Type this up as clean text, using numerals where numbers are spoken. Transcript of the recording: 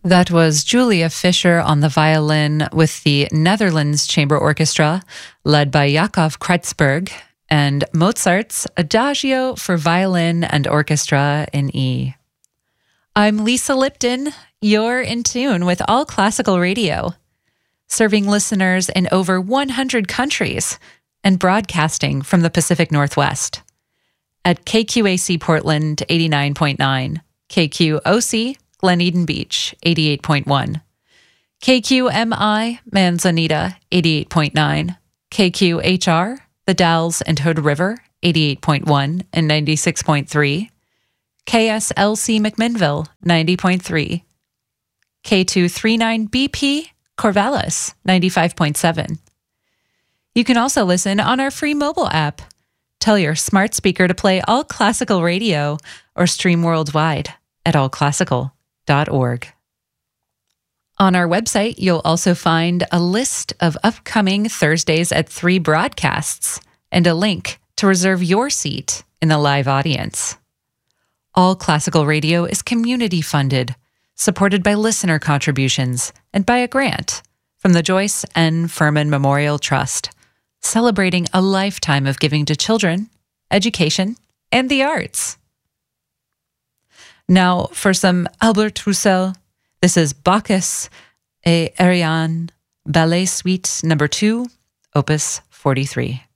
That was Julia Fischer on the violin with the Netherlands Chamber Orchestra, led by Jakob Kreutzberg, and Mozart's Adagio for violin and orchestra in E. I'm Lisa Lipton. You're in tune with All Classical Radio, serving listeners in over 100 countries and broadcasting from the Pacific Northwest at KQAC Portland 89.9, KQOC Glen Eden Beach 88.1, KQMI Manzanita 88.9, KQHR The Dalles and Hood River 88.1 and 96.3, KSLC McMinnville 90.3, K239BP Corvallis 95.7. You can also listen on our free mobile app. Tell your smart speaker to play All Classical Radio or stream worldwide at allclassical.org. On our website, you'll also find a list of upcoming Thursdays at 3 broadcasts and a link to reserve your seat in the live audience. All Classical Radio is community funded, supported by listener contributions and by a grant from the Joyce N. Furman Memorial Trust, celebrating a lifetime of giving to children, education, and the arts. Now for some Albert Roussel. This is Bacchus et Ariane, Ballet Suite No. 2, Opus 43.